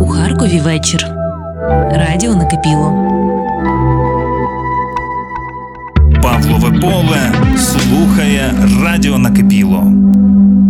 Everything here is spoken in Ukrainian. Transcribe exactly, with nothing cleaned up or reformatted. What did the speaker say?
У Харкові вечір. Радіо накипіло. Павлове поле слухає Радіо накипіло.